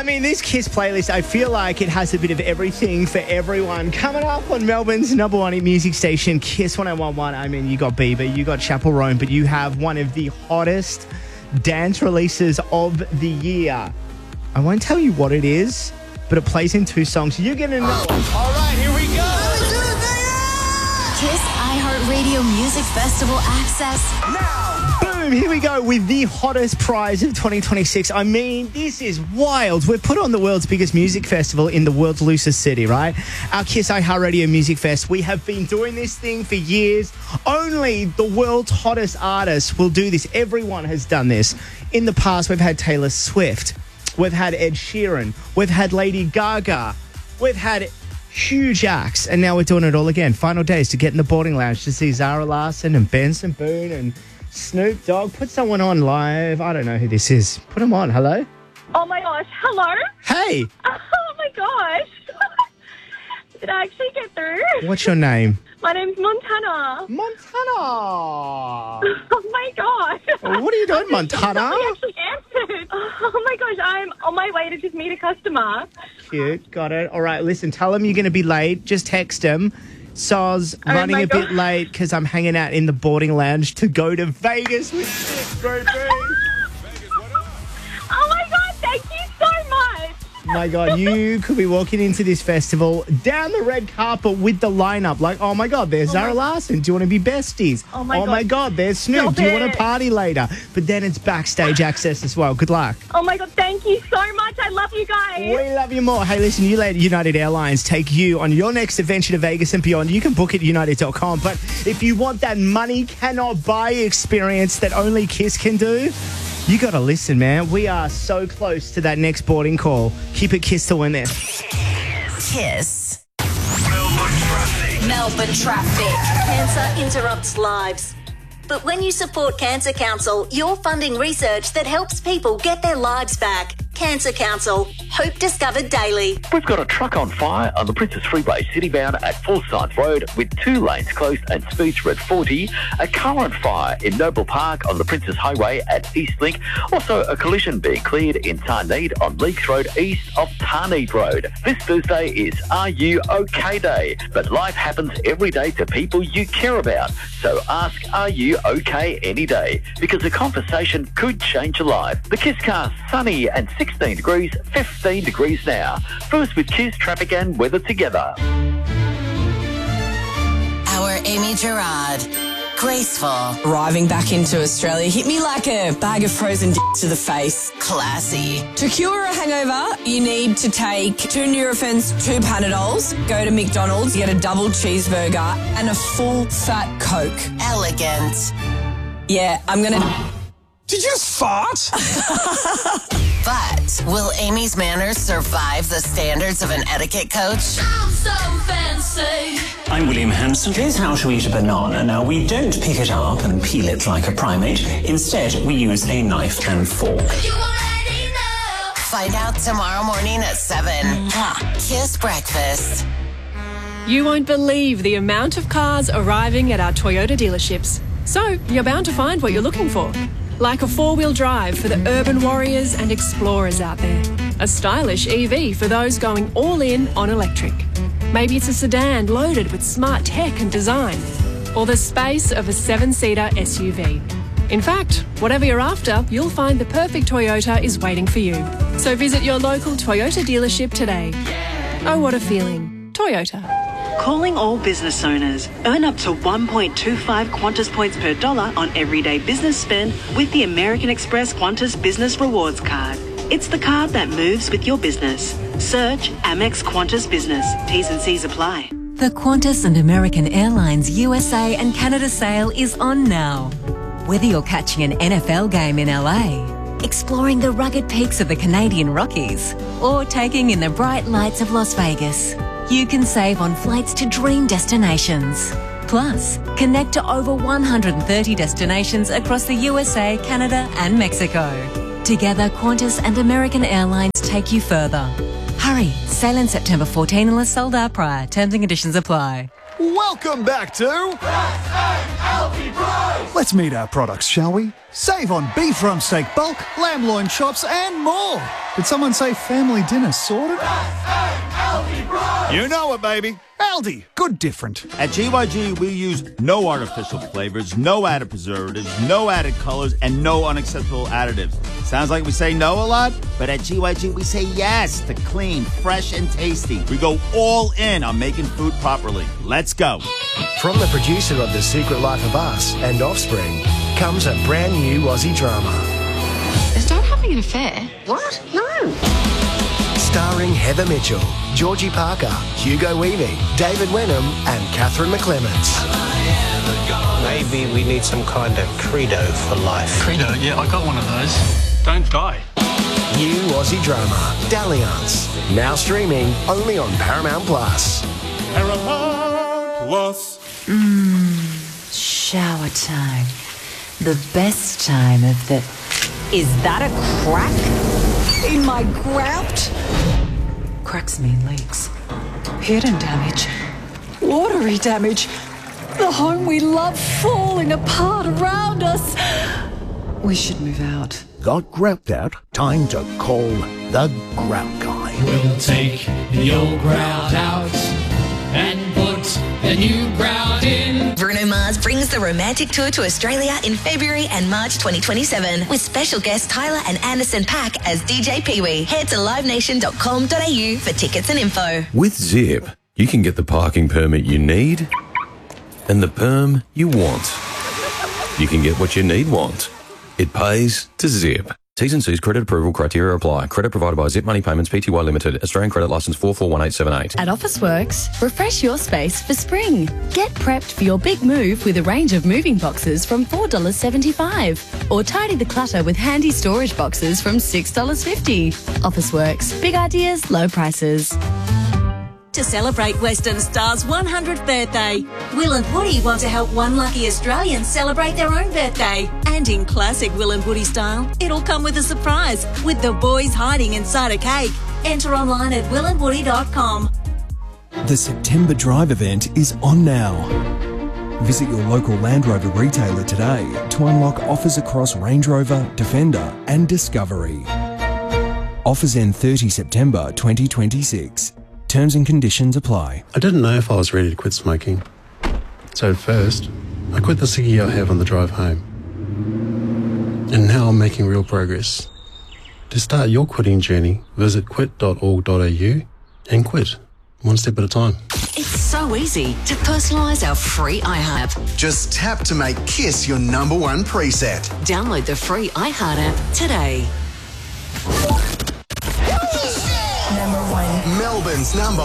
I mean, this KISS playlist, I feel like it has a bit of everything for everyone. Coming up on Melbourne's number one hit music station, KISS 101.1. I mean, you got Bieber, you got Chappell Roan, but you have one of the hottest dance releases of the year. I won't tell you what it is, but it plays in two songs. You're going to know. All right, here we go. KISS iHeartRadio Music Festival access Now, boom, here we go with the hottest prize of 2026. I mean, this is wild. We've put on the world's biggest music festival in the world's loosest city, right? Our KISS iHeartRadio Music Fest. We have been doing this thing for years. Only the world's hottest artists will do this. Everyone has done this. In the past, we've had Taylor Swift. We've had Ed Sheeran. We've had Lady Gaga. We've had huge acts, and now we're doing it all again. Final days to get in the boarding lounge to see Zara Larsson and Benson Boone and Snoop Dogg. Put someone on live. I don't know who this is. Put them on. Hello? Oh my gosh, hello? Hey! Oh my gosh. Did I actually get through? What's your name? My name's Montana. Montana! Oh my gosh. What are you doing, Montana? I actually answered. Oh my gosh, I'm on my way to just meet a customer. Cute, got it. All right, listen, tell him you're going to be late. Just text him. Soz, running a bit late because I'm hanging out in the boarding lounge to go to Vegas with Nick, baby. Oh my god, thank you so much. My God, you could be walking into this festival down the red carpet with the lineup. Like, oh my God, there's Zara Larsson. Do you want to be besties? Oh my God, there's Snoop. Do you want to party later? But then it's backstage access as well. Good luck. Oh my god, thank you so much. I love you guys. We love you more. Hey, listen, you let United Airlines take you on your next adventure to Vegas and beyond. You can book at united.com. But if you want that money cannot buy experience that only KISS can do, you got to listen, man. We are so close to that next boarding call. Keep it KISS to win this. KISS. Melbourne traffic. Cancer interrupts lives. But when you support Cancer Council, you're funding research that helps people get their lives back. Cancer Council. Hope discovered daily. We've got a truck on fire on the Princess Freeway citybound at Forsyth Road with 2 lanes closed and speeds were at 40. A car on fire in Noble Park on the Princess Highway at Eastlink. Also a collision being cleared in Tarneed on Leeks Road east of Tarneed Road. This Thursday is Are You OK Day. But life happens every day to people you care about. So ask Are You OK any day? Because a conversation could change your life. The KISS car, sunny and 16 degrees, 15 degrees now. First with KISS traffic and weather together. Our Amy Gerard. Graceful. Arriving back into Australia hit me like a bag of frozen to the face. Classy. To cure a hangover, you need to take 2 Nurophens, 2 Panadols, go to McDonald's, get a double cheeseburger and a full fat Coke. Elegant. Yeah, I'm going to... Did you just fart? But will Amy's manners survive the standards of an etiquette coach? I'm so fancy. I'm William Hanson. Here's how to eat a banana. Now, we don't pick it up and peel it like a primate. Instead, we use a knife and fork. You already know. Find out tomorrow morning at 7. KISS Breakfast. You won't believe the amount of cars arriving at our Toyota dealerships. So, you're bound to find what you're looking for. Like a 4-wheel drive for the urban warriors and explorers out there. A stylish EV for those going all in on electric. Maybe it's a sedan loaded with smart tech and design. Or the space of a 7-seater SUV. In fact, whatever you're after, you'll find the perfect Toyota is waiting for you. So visit your local Toyota dealership today. Oh, what a feeling. Toyota. Calling all business owners. Earn up to 1.25 Qantas points per dollar on everyday business spend with the American Express Qantas Business Rewards Card. It's the card that moves with your business. Search Amex Qantas Business. T's and C's apply. The Qantas and American Airlines USA and Canada sale is on now. Whether you're catching an NFL game in LA, exploring the rugged peaks of the Canadian Rockies, or taking in the bright lights of Las Vegas, you can save on flights to dream destinations. Plus, connect to over 130 destinations across the USA, Canada and Mexico. Together, Qantas and American Airlines take you further. Hurry, sail in September 14 unless sold out prior. Terms and conditions apply. Welcome back to Let's meet our products, shall we? Save on beef rump steak bulk, lamb loin chops and more. Did someone say family dinner sorted? You know it, baby. Aldi, good different. At GYG, we use no artificial flavors, no added preservatives, no added colors, and no unacceptable additives. Sounds like we say no a lot, but at GYG, we say yes to clean, fresh, and tasty. We go all in on making food properly. Let's go. From the producer of The Secret Life of Us and Offspring comes a brand new Aussie drama. Is Dad having an affair? What? No. Starring Heather Mitchell, Georgie Parker, Hugo Weaving, David Wenham and Catherine McClements. Maybe we need some kind of credo for life. Credo? Yeah, I got one of those. Don't die. New Aussie drama, Dalliance. Now streaming only on Paramount Plus. Paramount Plus. Shower time. The best time of the... Is that a crack in my grout? Cracks mean leaks. Hidden damage. Watery damage. The home we love falling apart around us. We should move out. Got grout out? Time to call the grout guy. We'll take the old grout out and put the new grout in. Bruno Mars brings the romantic tour to Australia in February and March 2027 with special guests Tyler and Anderson .Paak as DJ Pee-wee. Head to livenation.com.au for tickets and info. With Zip, you can get the parking permit you need and the perm you want. You can get what you want. It pays to Zip. T's and C's credit approval criteria apply. Credit provided by Zip Money Payments Pty Limited. Australian Credit Licence 441878. At Officeworks, refresh your space for spring. Get prepped for your big move with a range of moving boxes from $4.75. Or tidy the clutter with handy storage boxes from $6.50. Officeworks. Big ideas, low prices. To celebrate Western Star's 100th birthday, Will and Woody want to help one lucky Australian celebrate their own birthday. And in classic Will and Woody style, it'll come with a surprise, with the boys hiding inside a cake. Enter online at willandwoody.com. The September Drive event is on now. Visit your local Land Rover retailer today to unlock offers across Range Rover, Defender and Discovery. Offers end 30 September 2026. Terms and conditions apply. I didn't know if I was ready to quit smoking. So at first, I quit the ciggy I have on the drive home. And now I'm making real progress. To start your quitting journey, visit quit.org.au and quit, one step at a time. It's so easy to personalise our free iHeart app. Just tap to make Kiss your #1 preset. Download the free iHeart app today. Melbourne's #1